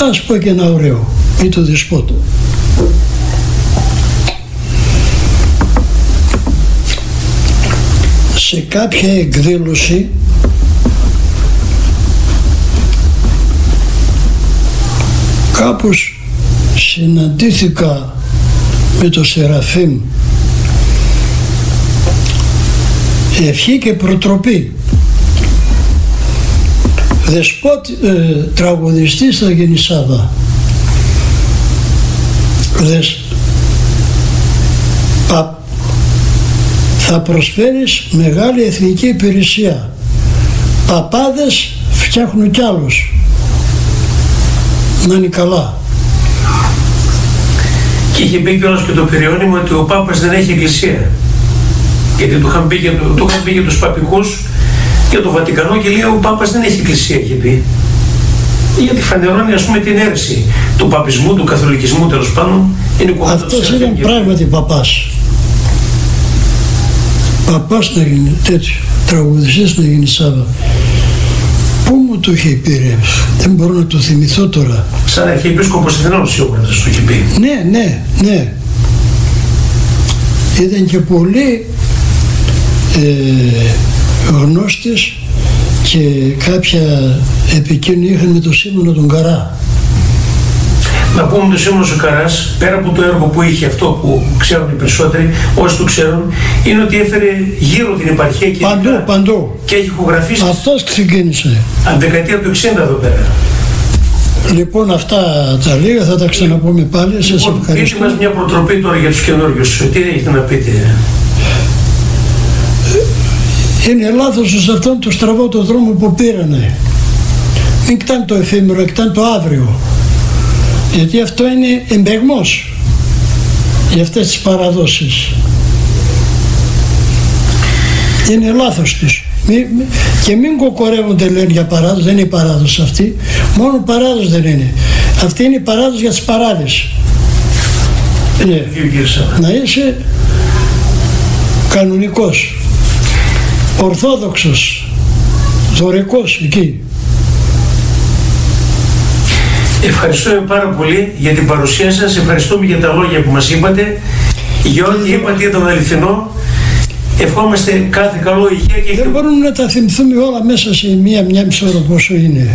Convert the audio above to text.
Ας πω και ένα ωραίο, ή το Δεσπότα. Σε κάποια εκδήλωση κάπως συναντήθηκα με το Σεραφείμ, ευχή και προτροπή. Τραγουδιστής στα Γενισάβα. Θα προσφέρεις μεγάλη εθνική υπηρεσία. Παπάδες φτιάχνουν κι άλλους. Να είναι καλά. Και είχε πει κιόλας και το περιώνυμο ότι ο Πάπας δεν έχει εκκλησία. Γιατί του είχαν πει για τους παπικούς, για το Βατικανό, και λέει ο Πάπας δεν έχει εκκλησία, είχε πει. Γιατί φανερώνει, ας πούμε, την αίρεση του παπισμού, του καθολικισμού, τέλος πάντων. Αυτός ήταν πράγματι παπάς. Παπάς να γίνει τέτοιο, τραγουδιστής να γίνει Σάβα. Πού μου το είχε πει ρε, δεν μπορώ να το θυμηθώ τώρα. Σαν αρχιεπίσκοπος Αθηνών σίγουρα δεν το είχε πει. Ναι. Ήταν και πολύ γνώστες και κάποια επικοίνωνη είχαν με τον Σίμωνο τον Καρά. Να πούμε το Σίμωνος ο Καράς, πέρα από το έργο που είχε, αυτό που ξέρουν οι περισσότεροι, όσοι το ξέρουν, είναι ότι έφερε γύρω την επαρχία και παντού. Και έχει ηχογραφήσει. Αυτός ξεκίνησε. Από την δεκαετία του 60 εδώ πέρα. Λοιπόν, αυτά τα λίγα θα τα ξαναπούμε πάλι. Σας ευχαριστώ. Πείτε μας μια προτροπή τώρα για τους καινούριους. Τι έχετε να πείτε? Είναι λάθος σε αυτόν το στραβό το δρόμο που πήρανε. Μην κοιτάνε το εφήμερο, κοιτάνε το αύριο. Γιατί αυτό είναι εμπεγμός για αυτές τις παραδόσεις. Είναι λάθος τους. Και μην κοκορεύονται, λένε, για παράδοση. Δεν είναι η παράδοση αυτή. Μόνο παράδοση δεν είναι. Αυτή είναι η παράδοση για τις παράδες. Να είσαι κανονικός, ορθόδοξος, δωρεκός εκεί. Ευχαριστούμε πάρα πολύ για την παρουσία σας, ευχαριστούμε για τα λόγια που μας είπατε, για ό,τι είπατε ήταν αληθινό. Ευχόμαστε κάθε καλό υγεία και... Δεν μπορούμε να τα θυμηθούμε όλα μέσα σε μία μισή ώρα πόσο είναι.